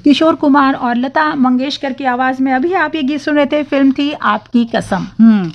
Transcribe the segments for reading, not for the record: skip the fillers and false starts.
किशोर कुमार और लता मंगेशकर की आवाज में अभी आप ये गीत सुन रहे थे, फिल्म थी आपकी कसम।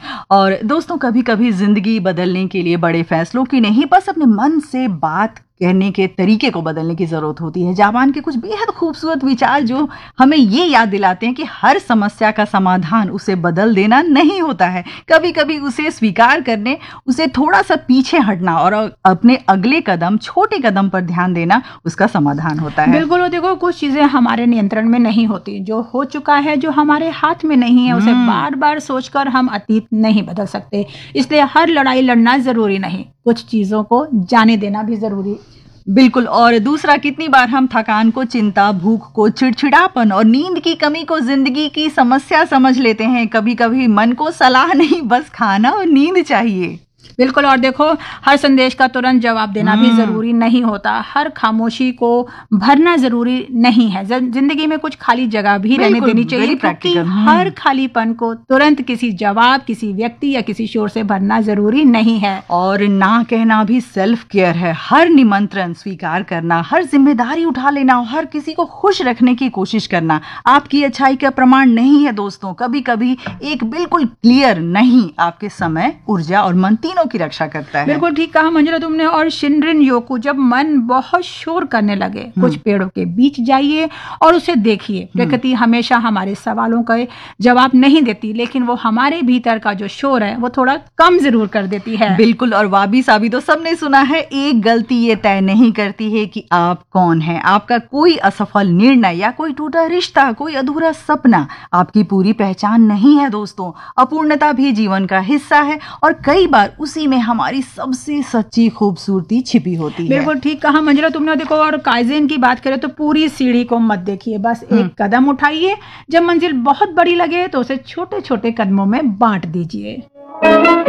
और दोस्तों, कभी कभी जिंदगी बदलने के लिए बड़े फैसलों की नहीं, बस अपने मन से बात कहने के तरीके को बदलने की जरूरत होती है। जापान के कुछ बेहद खूबसूरत विचार जो हमें ये याद दिलाते हैं कि हर समस्या का समाधान उसे बदल देना नहीं होता है, कभी कभी उसे स्वीकार करने, उसे थोड़ा सा पीछे हटना और अपने अगले कदम, छोटे कदम पर ध्यान देना उसका समाधान होता है। बिल्कुल। देखो, कुछ चीजें हमारे नियंत्रण में नहीं होती, जो हो चुका है, जो हमारे हाथ में नहीं है, उसे बार बार सोचकर हम अतीत नहीं बदल सकते। इसलिए हर लड़ाई लड़ना जरूरी नहीं, कुछ चीजों को जाने देना भी जरूरी। बिल्कुल। और दूसरा, कितनी बार हम थकान को चिंता, भूख को चिड़चिड़ापन और नींद की कमी को जिंदगी की समस्या समझ लेते हैं। कभी कभी मन को सलाह नहीं, बस खाना और नींद चाहिए। बिल्कुल। और देखो, हर संदेश का तुरंत जवाब देना भी जरूरी नहीं होता, हर खामोशी को भरना जरूरी नहीं है। जिंदगी में कुछ खाली जगह भी रहने देनी चाहिए, क्योंकि हर खालीपन को तुरंत किसी जवाब, किसी व्यक्ति या किसी शोर से भरना जरूरी नहीं है। और ना कहना भी सेल्फ केयर है। हर निमंत्रण स्वीकार करना, हर जिम्मेदारी उठा लेना और हर किसी को खुश रखने की कोशिश करना आपकी अच्छाई का प्रमाण नहीं है दोस्तों। कभी कभी एक बिल्कुल क्लियर नहीं आपके समय, ऊर्जा और मन तीनों की रक्षा करता है। बिल्कुल ठीक कहा मंजुला तुमने। और शिनरिन योको, जब मन बहुत शोर करने लगे, कुछ पेड़ों के बीच जाइए और उसे देखिए। प्रकृति हमेशा हमारे सवालों का जवाब नहीं देती, लेकिन वो हमारे भीतर का जो शोर है वो थोड़ा कम जरूर कर देती है। बिल्कुल। और वाबी साबी तो सबने सुना है, एक गलती ये तय नहीं करती है कि आप कौन हैं। आपका कोई असफल निर्णय या कोई टूटा रिश्ता, कोई अधूरा सपना आपकी पूरी पहचान नहीं है दोस्तों। अपूर्णता भी जीवन का हिस्सा है और कई बार उसी में हमारी सबसे सच्ची खूबसूरती छिपी होती है। बिल्कुल ठीक कहा मंजुला तुमने। देखो, और काइज़ेन की बात करें तो पूरी सीढ़ी को मत देखिए, बस एक कदम उठाइए। जब मंजिल बहुत बड़ी लगे तो उसे छोटे छोटे कदमों में बांट दीजिए।